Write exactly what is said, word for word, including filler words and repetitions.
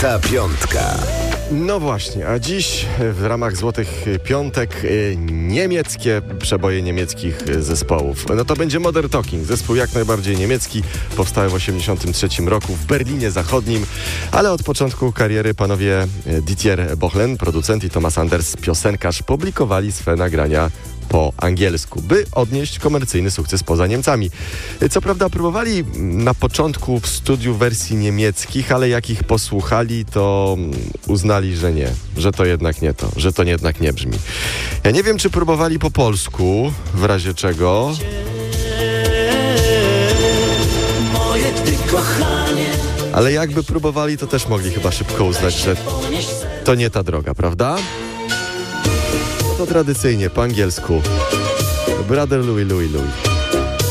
Złota Piątka. No właśnie, a dziś w ramach Złotych Piątek niemieckie przeboje niemieckich zespołów. No to będzie Modern Talking, zespół jak najbardziej niemiecki, powstały w osiemdziesiątym trzecim roku w Berlinie Zachodnim, ale od początku kariery panowie Didier Bohlen, producent, i Thomas Anders, piosenkarz, publikowali swe nagrania po angielsku, by odnieść komercyjny sukces poza Niemcami. Co prawda próbowali na początku w studiu wersji niemieckich, ale jak ich posłuchali, to uznali, że nie, że to jednak nie to, że to jednak nie brzmi. Ja nie wiem, czy próbowali po polsku, w razie czego... Ale jakby próbowali, to też mogli chyba szybko uznać, że to nie ta droga, prawda? To tradycyjnie po angielsku Brother Louie Louie Louie.